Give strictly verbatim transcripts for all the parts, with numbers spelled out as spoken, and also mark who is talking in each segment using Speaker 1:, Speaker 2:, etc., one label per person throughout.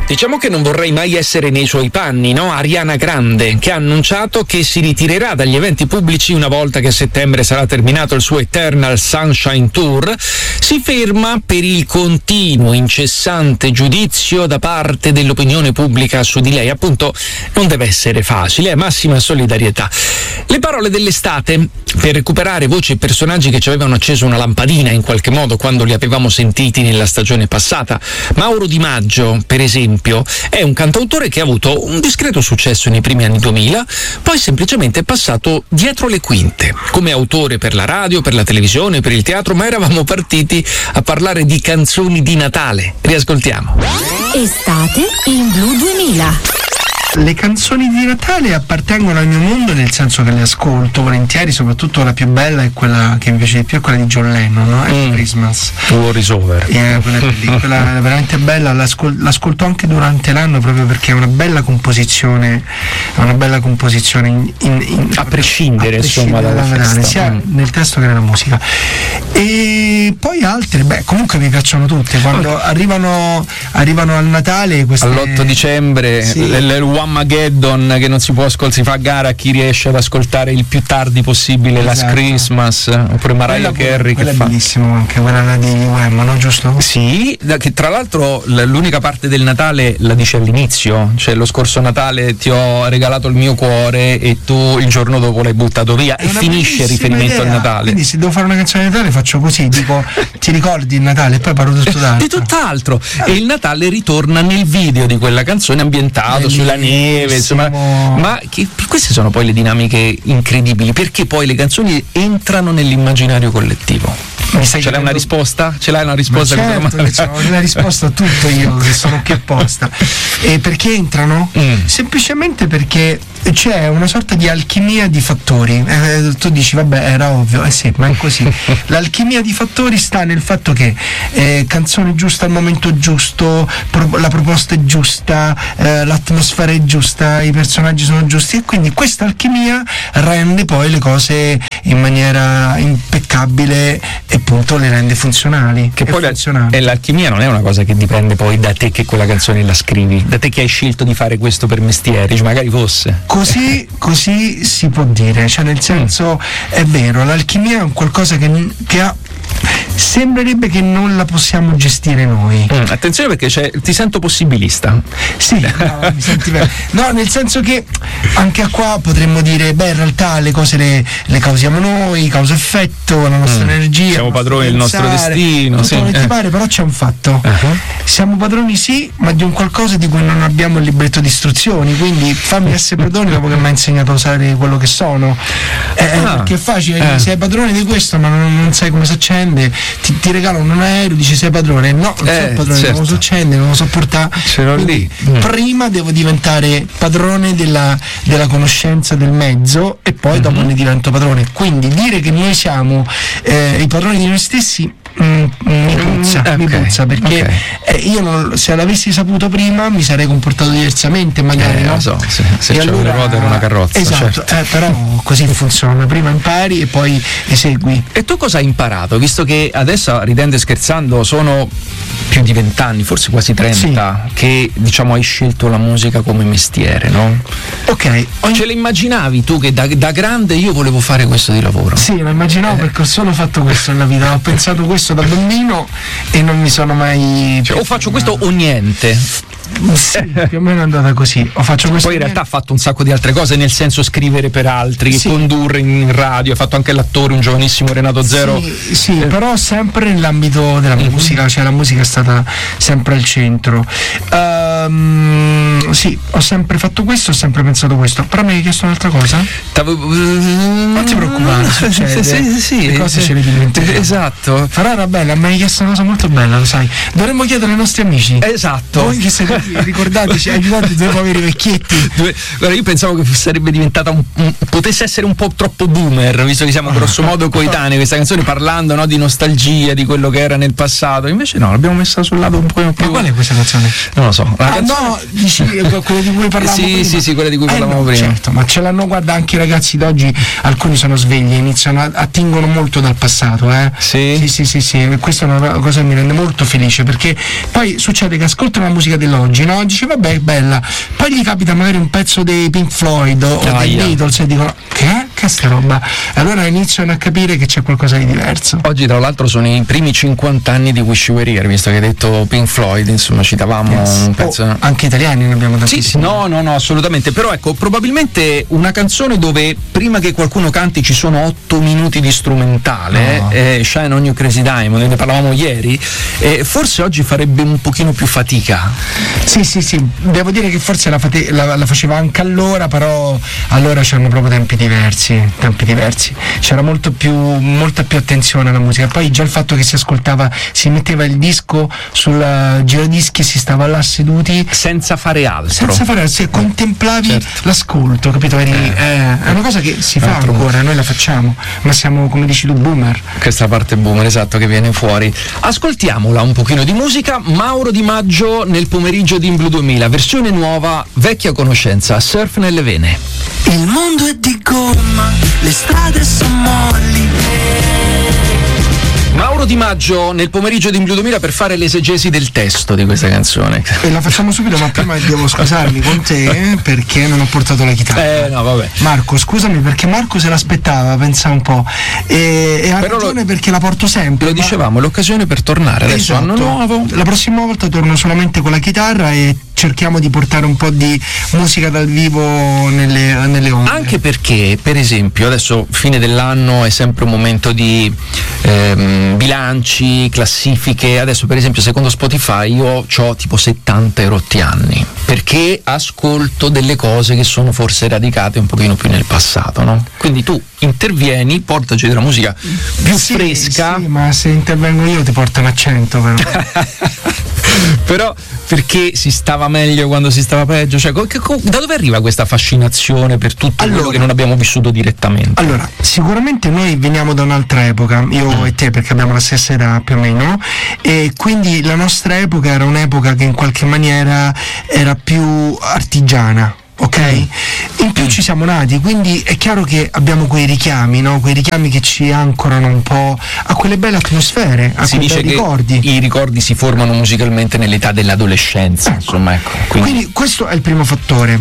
Speaker 1: Diciamo che non vorrei mai essere nei suoi panni, no? Ariana Grande, che ha annunciato che si ritirerà dagli eventi pubblici una volta che a settembre sarà terminato il suo Eternal Sunshine Tour, si ferma per il continuo, incessante giudizio da parte dell'opinione pubblica su di lei. Appunto, non deve essere facile, è massima solidarietà. Le parole dell'estate, per recuperare voci e personaggi che ci avevano acceso una lampadina in qualche modo quando li avevamo sentiti nella stagione passata. Mauro Di Maggio, per esempio, è un cantautore che ha avuto un discreto successo nei primi anni duemila, poi semplicemente è passato dietro le quinte, come autore per la radio, per la televisione, per il teatro, ma eravamo partiti a parlare di canzoni di Natale. Riascoltiamo.
Speaker 2: Estate in Blu duemila.
Speaker 3: Le canzoni di Natale appartengono al mio mondo, nel senso che le ascolto volentieri, soprattutto la più bella è quella che mi piace di più, è quella di John Lennon, no? È mm. Christmas.
Speaker 1: War is over.
Speaker 3: Yeah, quella, è quella è veramente bella, l'ascol- l'ascolto anche durante l'anno proprio perché è una bella composizione, è una bella composizione in, in, in,
Speaker 1: a prescindere,
Speaker 3: a prescindere
Speaker 1: insomma dalla
Speaker 3: Natale, sia
Speaker 1: mm.
Speaker 3: nel testo che nella musica. E poi altre, beh, comunque mi piacciono tutte. Quando okay. arrivano arrivano al Natale, queste...
Speaker 1: all'otto dicembre, sì. l- l- Armageddon, che non si può ascoltare, si fa a gara a chi riesce ad ascoltare il più tardi possibile, esatto. Last Christmas, oppure Mariah Carey,
Speaker 3: che
Speaker 1: è
Speaker 3: fa bellissimo anche quella di Wham, no, giusto?
Speaker 1: Sì, che tra l'altro l'unica parte del Natale la dice all'inizio, cioè lo scorso Natale ti ho regalato il mio cuore e tu il giorno dopo l'hai buttato via, e finisce il riferimento
Speaker 3: idea.
Speaker 1: al Natale.
Speaker 3: Quindi se devo fare una canzone di Natale faccio così, dico ti ricordi il Natale e poi parlo tutto d'altro.
Speaker 1: Di tutt'altro. E il Natale ritorna nel video di quella canzone ambientato bellissimo. Sulla neve, insomma, ma che, queste sono poi le dinamiche incredibili, perché poi le canzoni entrano nell'immaginario collettivo. Mi stai Ce l'hai una risposta? Ce l'hai una risposta?
Speaker 3: Ma certo che ho la risposta a tutto io, che sono qui apposta. E perché entrano? Mm. Semplicemente perché c'è una sorta di alchimia di fattori. Eh, tu dici, vabbè, era ovvio, eh sì, ma è così. L'alchimia di fattori sta nel fatto che eh, canzone giusta al momento giusto, pro- la proposta è giusta, eh, l'atmosfera è giusta, i personaggi sono giusti, e quindi questa alchimia rende poi le cose in maniera impeccabile e appunto le rende funzionali.
Speaker 1: Che poi
Speaker 3: funzionali.
Speaker 1: E l'alchimia non è una cosa che dipende poi da te che quella canzone la scrivi, da te che hai scelto di fare questo per mestiere, cioè magari fosse.
Speaker 3: Così, così si può dire, cioè nel senso è vero, l'alchimia è un qualcosa che, che ha sembrerebbe che non la possiamo gestire noi.
Speaker 1: Mm, attenzione perché c'è, ti sento possibilista.
Speaker 3: Sì, no, mi senti bene. No, nel senso che anche a qua potremmo dire, beh, in realtà le cose le, le causiamo noi, causa-effetto, la nostra mm. energia.
Speaker 1: Siamo padroni del nostro destino.
Speaker 3: Tutto
Speaker 1: sì.
Speaker 3: quello che
Speaker 1: eh.
Speaker 3: ti pare, però c'è un fatto. Uh-huh. Siamo padroni sì, ma di un qualcosa di cui non abbiamo il libretto di istruzioni, quindi fammi essere padrone dopo che mi ha insegnato a usare quello che sono. Eh, ah. Perché è facile, eh. sei padrone di questo ma non, non sai come si accende, ti, ti regalano un aereo, dici sei padrone, no, non eh, sono padrone, certo. non lo so accendere, non lo so portare.
Speaker 1: Ce l'ho lì. Mm.
Speaker 3: Prima devo diventare padrone della, della conoscenza del mezzo e poi mm-hmm. dopo ne divento padrone. Quindi dire che noi siamo eh, i padroni di noi stessi Mm, mi puzza, okay, mi puzza perché okay. eh, io non, se l'avessi saputo prima mi sarei comportato diversamente magari,
Speaker 1: eh,
Speaker 3: no?
Speaker 1: Lo so, se, se c'è
Speaker 3: allora,
Speaker 1: una ruota era una carrozza,
Speaker 3: esatto,
Speaker 1: certo.
Speaker 3: eh, però così funziona, prima impari e poi esegui.
Speaker 1: E tu cosa hai imparato? Visto che adesso, ridendo e scherzando, sono più di vent'anni, forse quasi trenta, sì. che diciamo hai scelto la musica come mestiere, no?
Speaker 3: Ok.
Speaker 1: Ogni... Ce l'immaginavi tu che da, da grande io volevo fare questo di lavoro?
Speaker 3: Sì, lo immaginavo eh. perché ho solo fatto questo nella vita, ho pensato questo da bambino e non mi sono mai...
Speaker 1: Cioè, o faccio questo o niente.
Speaker 3: Sì, più o meno è andata così. O faccio questo
Speaker 1: Poi in realtà ha fatto un sacco di altre cose, nel senso scrivere per altri, sì. condurre in radio, ha fatto anche l'attore, un giovanissimo Renato Zero.
Speaker 3: Sì, sì eh. però sempre nell'ambito della mm-hmm. musica, cioè la musica è stata sempre al centro. Um, sì, ho sempre fatto questo, ho sempre pensato questo. Però mi hai chiesto un'altra cosa?
Speaker 1: T'avevo...
Speaker 3: Non ti preoccupare, succede.
Speaker 1: Sì, sì,
Speaker 3: le cose
Speaker 1: sì.
Speaker 3: ce le dimentichiamo.
Speaker 1: Esatto.
Speaker 3: Però era bella, mi hai chiesto una cosa molto bella, lo sai. Dovremmo chiedere ai nostri amici.
Speaker 1: Esatto.
Speaker 3: Voi che siete ricordateci, aiutate due poveri vecchietti.
Speaker 1: Due, guarda, io pensavo che sarebbe diventata un, un, potesse essere un po' troppo boomer, visto che siamo grosso modo coetanei, questa canzone, parlando, no, di nostalgia, di quello che era nel passato. Invece no, l'abbiamo messa sul lato un po' più.
Speaker 3: Ma qual è questa canzone?
Speaker 1: Non lo so.
Speaker 3: Ah, Ah, canzone... no, dici quelle di cui parlavamo
Speaker 1: sì,
Speaker 3: prima.
Speaker 1: Sì, sì, quelle di cui parlavamo
Speaker 3: eh, no,
Speaker 1: prima.
Speaker 3: Certo, ma ce l'hanno, guarda, anche i ragazzi d'oggi, alcuni sono svegli, iniziano a, attingono molto dal passato, eh.
Speaker 1: Sì?
Speaker 3: Sì, sì, sì, sì, questa è una cosa che mi rende molto felice, perché poi succede che ascoltano la musica dell'oggi, no? Dice vabbè, è bella. Poi gli capita magari un pezzo dei Pink Floyd o
Speaker 1: ah,
Speaker 3: dei
Speaker 1: yeah.
Speaker 3: Beatles e dicono che è? Che è sta roba? Allora iniziano a capire che c'è qualcosa di diverso.
Speaker 1: Oggi tra l'altro sono i primi cinquanta anni di Wish You Were Here, visto che hai detto Pink Floyd, insomma citavamo yes. un pezzo.
Speaker 3: Oh, anche italiani ne abbiamo tantissimi.
Speaker 1: Sì, no, no, no, assolutamente. Però ecco, probabilmente una canzone dove prima che qualcuno canti ci sono otto minuti di strumentale, no. eh, Shine on You Crazy Diamond, ne parlavamo ieri, eh, forse oggi farebbe un pochino più fatica.
Speaker 3: Sì, sì, sì, devo dire che forse la, fate- la, la faceva anche allora, però allora c'erano proprio tempi diversi, tempi diversi. C'era molto più, molta più attenzione alla musica. Poi già il fatto che si ascoltava, si metteva il disco sul giradischi e si stava là seduti
Speaker 1: senza fare altro.
Speaker 3: Senza fare altro, se eh, contemplavi certo. l'ascolto, capito? Eri, eh, eh, è una cosa che si fa altro ancora, noi la facciamo, ma siamo, come dici tu, boomer.
Speaker 1: Questa parte boomer, esatto, che viene fuori. Ascoltiamola un pochino di musica. Mauro Di Maggio nel pomeriggio di In Blu duemila, versione nuova, vecchia conoscenza, Surf nelle vene.
Speaker 4: Il mondo è di gomma, le strade sono molli.
Speaker 1: Mauro Di Maggio nel pomeriggio di In Blu duemila per fare l'esegesi del testo di questa canzone.
Speaker 3: E la facciamo subito, ma prima devo scusarmi con te perché non ho portato la chitarra.
Speaker 1: Eh no, vabbè.
Speaker 3: Marco, scusami perché Marco se l'aspettava, pensa un po'. E, e ha
Speaker 1: Però
Speaker 3: ragione
Speaker 1: lo,
Speaker 3: perché la porto sempre.
Speaker 1: Lo
Speaker 3: ma...
Speaker 1: dicevamo, è l'occasione per tornare. Adesso
Speaker 3: esatto.
Speaker 1: Anno nuovo.
Speaker 3: La prossima volta torno solamente con la chitarra e cerchiamo di portare un po' di musica dal vivo nelle, nelle onde.
Speaker 1: Anche perché, per esempio, adesso fine dell'anno è sempre un momento di ehm, bilanci, classifiche. Adesso per esempio secondo Spotify io ho tipo settanta erotti anni, perché ascolto delle cose che sono forse radicate un pochino più nel passato, no? Quindi tu intervieni, portaci della musica più
Speaker 3: sì,
Speaker 1: fresca.
Speaker 3: Sì, ma se intervengo io ti porto un accento però.
Speaker 1: Però perché si stava meglio quando si stava peggio? Cioè, co- co- da dove arriva questa fascinazione per tutto
Speaker 3: allora,
Speaker 1: quello che non abbiamo vissuto direttamente?
Speaker 3: Allora, sicuramente noi veniamo da un'altra epoca, io mm. e te, perché abbiamo la stessa età più o meno, e quindi la nostra epoca era un'epoca che in qualche maniera era più artigiana. Ok? In più ci siamo nati, quindi è chiaro che abbiamo quei richiami, no? Quei richiami che ci ancorano un po' a quelle belle atmosfere, a
Speaker 1: si
Speaker 3: quei
Speaker 1: dice
Speaker 3: bei
Speaker 1: che
Speaker 3: ricordi.
Speaker 1: I ricordi si formano musicalmente nell'età dell'adolescenza,
Speaker 3: ecco.
Speaker 1: insomma, ecco.
Speaker 3: Quindi... quindi questo è il primo fattore.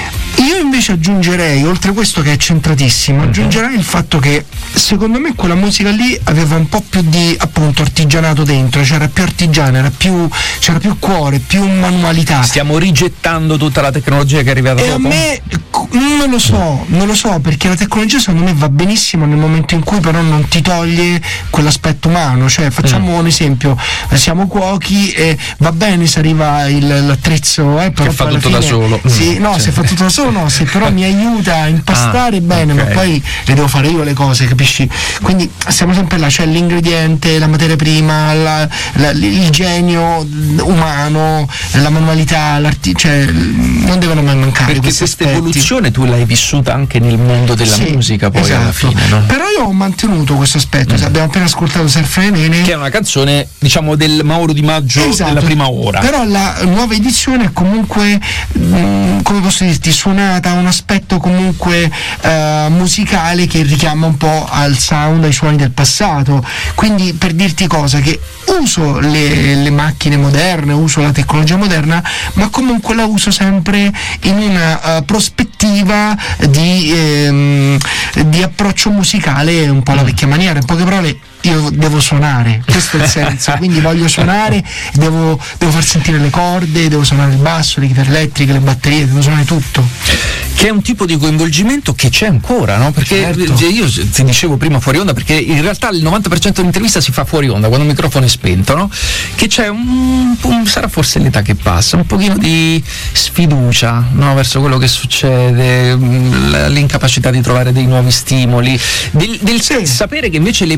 Speaker 3: Io invece aggiungerei, oltre questo che è centratissimo, uh-huh. aggiungerei il fatto che secondo me quella musica lì aveva un po' più di appunto artigianato dentro, c'era più artigiana, era più, c'era più cuore, più manualità.
Speaker 1: Stiamo rigettando tutta la tecnologia che è arrivata
Speaker 3: e
Speaker 1: dopo?
Speaker 3: A me non lo so, non lo so, perché la tecnologia secondo me va benissimo nel momento in cui però non ti toglie quell'aspetto umano, cioè facciamo mm. un esempio, siamo cuochi e va bene se arriva il, l'attrezzo eh, però
Speaker 1: che fa tutto
Speaker 3: fine,
Speaker 1: da solo.
Speaker 3: Sì, no,
Speaker 1: cioè.
Speaker 3: se fa tutto da solo no, se però mi aiuta a impastare ah, bene, okay. ma poi le devo fare io le cose, capisci? Quindi siamo sempre là, c'è cioè l'ingrediente, la materia prima, la, la, il genio umano, la manualità, l'arti- cioè non devono mai mancare.
Speaker 1: Perché questa aspetti. evoluzione tu l'hai vissuta anche nel mondo della sì, musica poi esatto. alla fine, no?
Speaker 3: Però io ho mantenuto questo aspetto, mm. abbiamo appena ascoltato Surf nelle vene,
Speaker 1: che è una canzone diciamo del Mauro Di Maggio esatto. della prima ora.
Speaker 3: Però la nuova edizione è comunque mh, come posso dirti, suonata, un aspetto comunque uh, musicale che richiama un po' al sound, ai suoni del passato. Quindi per dirti cosa, che uso le, le macchine moderne, uso la tecnologia moderna, ma comunque la uso sempre in una uh, prospettiva di, ehm, di approccio musicale un po' alla vecchia maniera. In poche parole, io devo suonare, questo è il senso, quindi voglio suonare, devo, devo far sentire le corde, devo suonare il basso, le chitarre elettriche, le batterie, devo suonare tutto.
Speaker 1: Che è un tipo di coinvolgimento che c'è ancora, no? Perché certo. io ti dicevo prima fuori onda, perché in realtà il novanta per cento dell'intervista si fa fuori onda, quando il microfono è spento, no? Che c'è un, un sarà forse l'età che passa, un pochino di sfiducia, no? Verso quello che succede, l'incapacità di trovare dei nuovi stimoli, del, del sì. sapere che invece le persone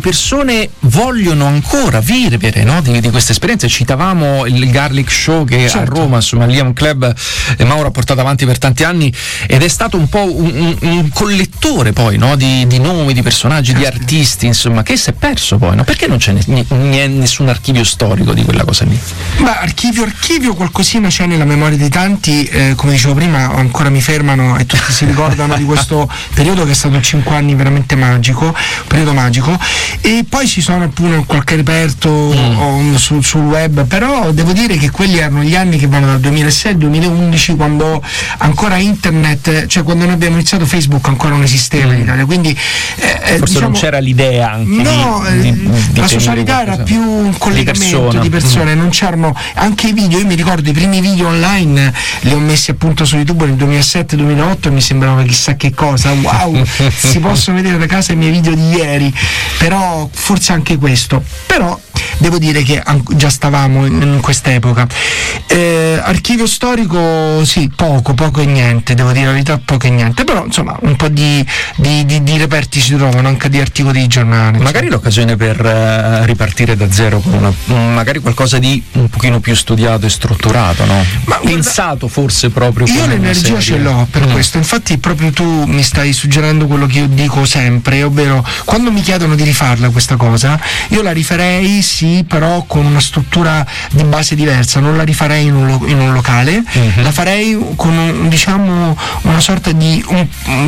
Speaker 1: persone vogliono ancora vivere, no? di, di queste esperienze. Citavamo il Garlic Show che certo. a Roma, insomma, lì è un club eh, Mauro ha portato avanti per tanti anni ed è stato un po' un, un, un collettore poi, no? di, di nomi, di personaggi, certo. di artisti, insomma, che si è perso poi, no? Perché non c'è ne, ne, nessun archivio storico di quella cosa lì?
Speaker 3: Ma archivio, archivio qualcosina c'è nella memoria di tanti, eh, come dicevo prima, ancora mi fermano e tutti si ricordano di questo periodo che è stato cinque anni veramente magico, un periodo magico, e poi ci sono appunto qualche reperto mm. su, sul web, però devo dire che quelli erano gli anni che vanno dal duemilasei al duemilaundici, quando ancora internet, cioè quando noi abbiamo iniziato Facebook ancora non esisteva mm. in Italia, quindi eh,
Speaker 1: forse
Speaker 3: diciamo,
Speaker 1: non c'era l'idea anche
Speaker 3: no,
Speaker 1: di, di, di
Speaker 3: la socialità era più un collegamento di, di persone, mm. non c'erano anche i video. Io mi ricordo i primi video online li ho messi appunto su YouTube nel duemilasette duemilaotto e mi sembravano chissà che cosa, wow, si possono vedere da casa i miei video di ieri, però forse anche questo, però devo dire che già stavamo in quest'epoca. Eh, archivio storico sì, poco, poco e niente, devo dire la verità, poco e niente, però insomma un po' di, di, di, di reperti si trovano, anche di articoli di giornale.
Speaker 1: Magari insomma. L'occasione per uh, ripartire da zero con una, magari qualcosa di un pochino più studiato e strutturato, no? Ma pensato guarda, forse proprio
Speaker 3: io l'energia ce l'ho per mm. questo, infatti proprio tu mi stai suggerendo quello che io dico sempre, ovvero quando mi chiedono di rifarla questa cosa, io la rifarei sì, però con una struttura di base diversa, non la rifarei in un, lo, in un locale, mm-hmm. la farei con un, diciamo una sorta di, un,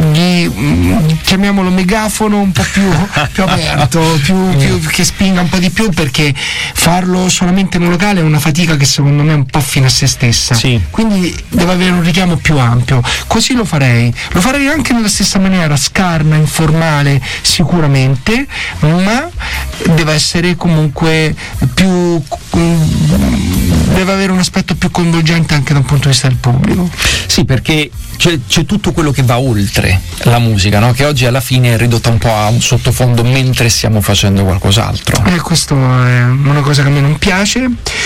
Speaker 3: di chiamiamolo megafono un po' più, più aperto, più, più, che spinga un po' di più, perché farlo solamente in un locale è una fatica che secondo me è un po' fine a se stessa,
Speaker 1: sì.
Speaker 3: quindi deve avere un richiamo più ampio, così lo farei, lo farei anche nella stessa maniera, scarna, informale sicuramente, ma deve essere comunque più, deve avere un aspetto più coinvolgente anche da un punto di vista del pubblico.
Speaker 1: Sì, perché c'è, c'è tutto quello che va oltre la musica, no? Che oggi alla fine è ridotta un po' a un sottofondo mentre stiamo facendo qualcos'altro.
Speaker 3: Eh, questo è una cosa che a me non piace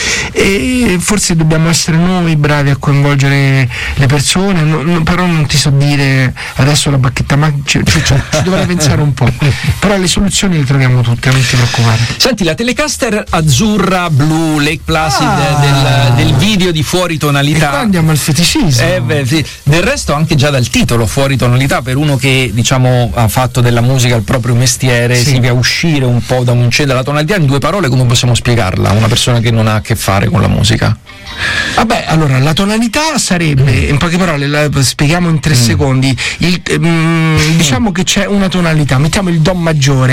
Speaker 3: e forse dobbiamo essere noi bravi a coinvolgere le persone, no, no, però non ti so dire adesso la bacchetta, ma ci, ci, ci dovrei pensare un po', però le soluzioni le troviamo tutte, non ti preoccupare.
Speaker 1: Senti, la Telecaster azzurra blu Lake Placid ah. del, del video di Fuori Tonalità,
Speaker 3: e qua andiamo al feticismo.
Speaker 1: Eh beh, sì. Del resto anche già dal titolo Fuori Tonalità, per uno che diciamo ha fatto della musica il proprio mestiere, sì. si deve uscire un po' da un cielo dalla tonalità. In due parole come possiamo spiegarla a una persona che non ha a che fare con la musica?
Speaker 3: Vabbè, allora la tonalità sarebbe, mm. in poche parole la spieghiamo in tre mm. secondi, il, mm, diciamo che c'è una tonalità, mettiamo il do maggiore